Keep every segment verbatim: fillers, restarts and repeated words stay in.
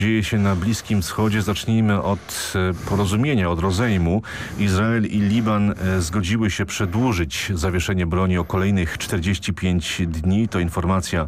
Dzieje się na Bliskim Wschodzie. Zacznijmy od porozumienia, od rozejmu. Izrael i Liban zgodziły się przedłużyć zawieszenie broni o kolejnych czterdzieści pięć dni. To informacja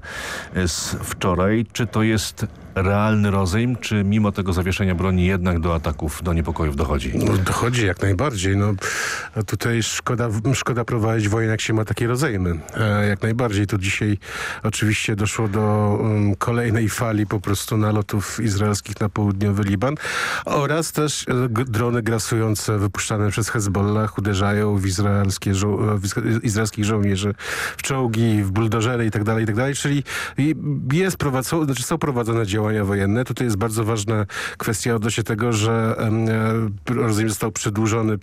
z wczoraj. Czy to jest realny rozejm, czy mimo tego zawieszenia broni jednak do ataków, do niepokojów dochodzi? No, dochodzi jak najbardziej. No, tutaj szkoda, szkoda prowadzić wojnę, jak się ma takie rozejmy. E, jak najbardziej. Tu dzisiaj oczywiście doszło do um, kolejnej fali po prostu nalotów izraelskich na południowy Liban oraz też e, drony grasujące wypuszczane przez Hezbollah uderzają w, izraelskie żo- w izraelskich żołnierzy, w czołgi, w buldożery itd., itd. Czyli jest prowadzone, znaczy są prowadzone działania wojenne. Tutaj jest bardzo ważna kwestia odnośnie tego, że e, rozejm został przedłużony.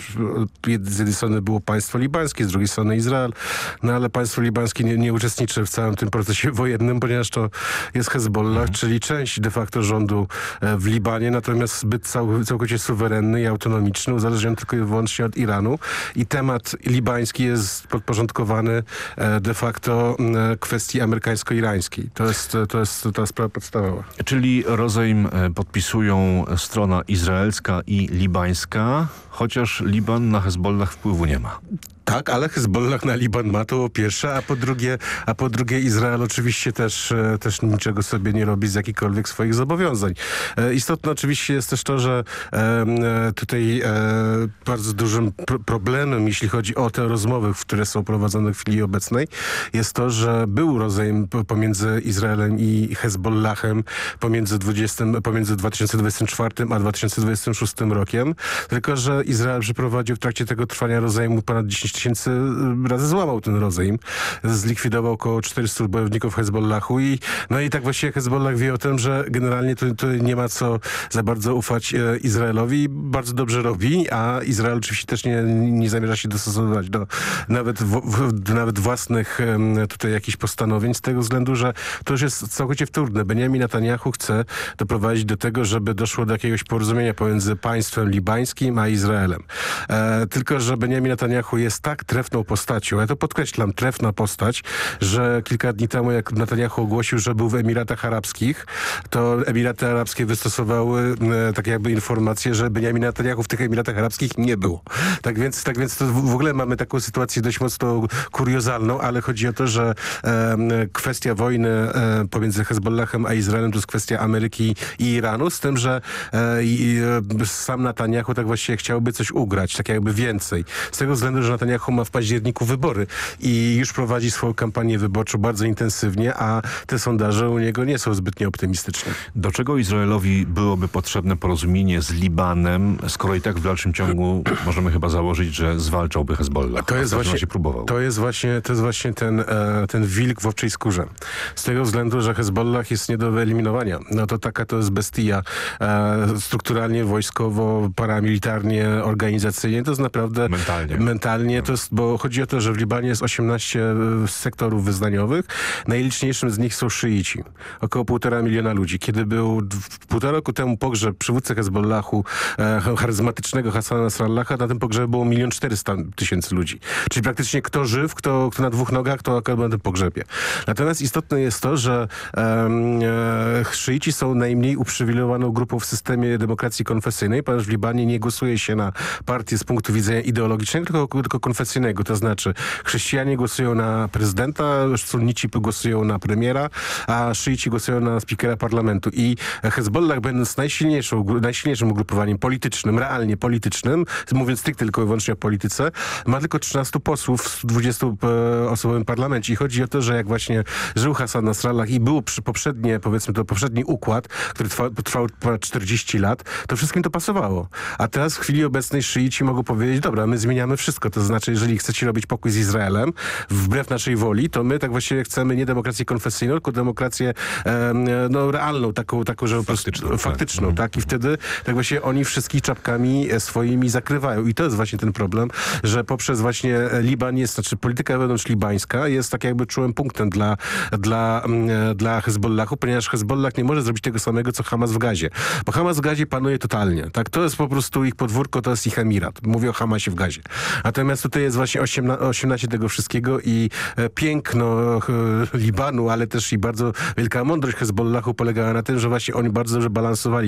Z jednej strony było państwo libańskie, z drugiej strony Izrael, no ale państwo libańskie nie, nie uczestniczy w całym tym procesie wojennym, ponieważ to jest Hezbollah, mhm. czyli część de facto rządu w Libanie, natomiast zbyt cał, całkowicie suwerenny i autonomiczny, uzależniony tylko i wyłącznie od Iranu. I temat libański jest podporządkowany e, de facto e, kwestii amerykańsko-irańskiej. To jest, to jest ta sprawa podstawowa. Czyli rozejm podpisują strona izraelska i libańska, chociaż Liban na Hezbollah wpływu nie ma. Tak, ale Hezbollah na Liban ma, to po pierwsze, a po drugie, a po drugie Izrael oczywiście też, też niczego sobie nie robi z jakichkolwiek swoich zobowiązań. E, istotne oczywiście jest też to, że e, tutaj e, bardzo dużym pro problemem, jeśli chodzi o te rozmowy, które są prowadzone w chwili obecnej, jest to, że był rozejm pomiędzy Izraelem i Hezbollahem pomiędzy, dwudziestym, pomiędzy dwa tysiące dwudziestym czwartym a dwa tysiące dwudziestym szóstym rokiem, tylko że Izrael przeprowadził w trakcie tego trwania rozejmu ponad dziesięć tysięcy razy złamał ten rozejm. Zlikwidował około czterystu bojowników Hezbollahu i no i tak właściwie Hezbollah wie o tym, że generalnie tu, tu nie ma co za bardzo ufać e, Izraelowi. Bardzo dobrze robi, a Izrael oczywiście też nie, nie zamierza się dostosowywać do nawet, w, w, do nawet własnych e, tutaj jakichś postanowień z tego względu, że to już jest całkowicie wtórne. Benjamin Netanyahu chce doprowadzić do tego, żeby doszło do jakiegoś porozumienia pomiędzy państwem libańskim a Izraelem. E, tylko, że Benjamin Netanyahu jest tak trefną postacią, ja to podkreślam, trefna postać, że kilka dni temu, jak Netanyahu ogłosił, że był w Emiratach Arabskich, to Emiraty Arabskie wystosowały e, tak jakby informację, że Benjamin Netanyahu w tych Emiratach Arabskich nie było. Tak więc, tak więc to w ogóle mamy taką sytuację dość mocno kuriozalną, ale chodzi o to, że e, kwestia wojny e, pomiędzy Hezbollahem a Izraelem to jest kwestia Ameryki i Iranu, z tym, że e, i, e, sam Netanyahu tak właściwie chciałby coś ugrać, tak jakby więcej. Z tego względu, że Netanyahu ma w październiku wybory i już prowadzi swoją kampanię wyborczą bardzo intensywnie, a te sondaże u niego nie są zbytnio optymistyczne. Do czego Izraelowi byłoby potrzebne porozumienie z Libanem, skoro i tak w dalszym ciągu możemy chyba założyć, że zwalczałby Hezbollah? To jest właśnie, się próbował. To jest właśnie, to jest właśnie ten, e, ten wilk w owczej skórze. Z tego względu, że Hezbollah jest nie do wyeliminowania. No to taka to jest bestia e, strukturalnie, wojskowo, paramilitarnie, organizacyjnie. To jest naprawdę mentalnie. mentalnie to jest, bo chodzi o to, że w Libanie jest osiemnaście sektorów wyznaniowych. Najliczniejszym z nich są szyici. Około półtora miliona ludzi. Kiedy był półtora roku temu pogrzeb przywódcy Hezbollahu, e, charyzmatycznego Hassana Nasrallaha, na tym pogrzebie było milion czterysta tysięcy ludzi. Czyli praktycznie kto żyw, kto, kto na dwóch nogach, to akurat na tym pogrzebie. Natomiast istotne jest to, że e, e, szyici są najmniej uprzywilejowaną grupą w systemie demokracji konfesyjnej, ponieważ w Libanie nie głosuje się na partię z punktu widzenia ideologicznego, tylko, tylko konfesyjnego. To znaczy chrześcijanie głosują na prezydenta, sunnici głosują na premiera, a szyici głosują na spikera parlamentu. I Hezbollah, będąc najsilniejszą, najsilniejszym ugrupowaniem politycznym, realnie politycznym, mówiąc stricte tylko i wyłącznie o polityce, ma tylko trzynastu posłów w dwudziestoosobowym parlamencie. I chodzi o to, że jak właśnie żył Hassan Nasrallah i był przy poprzednie, powiedzmy to poprzedni układ, który trwał, trwał ponad czterdzieści lat, to wszystkim to pasowało. A teraz w chwili obecnej szyici mogą powiedzieć, dobra, my zmieniamy wszystko. To znaczy, jeżeli chcecie robić pokój z Izraelem, wbrew naszej woli, to my tak właściwie chcemy nie demokrację konfesyjną, tylko demokrację e, no, realną, taką, taką że faktyczną. Po prostu, faktyczną tak. tak? I wtedy tak właściwie oni wszystkich czapkami swoimi zakrywają. I to jest właśnie ten problem, że poprzez właśnie Liban jest, znaczy polityka wewnątrzlibańska jest tak jakby czułym punktem dla, dla, dla Hezbollahu, ponieważ Hezbollah nie może zrobić tego samego, co Hamas w Gazie. Bo Hamas w Gazie panuje totalnie. Tak? To jest po prostu ich podwórko, to jest ich emirat. Mówię o Hamasie w Gazie. Natomiast tutaj jest właśnie osiemnaście tego wszystkiego i piękno Libanu, ale też i bardzo wielka mądrość Hezbollahu polegała na tym, że właśnie oni bardzo dobrze balansowali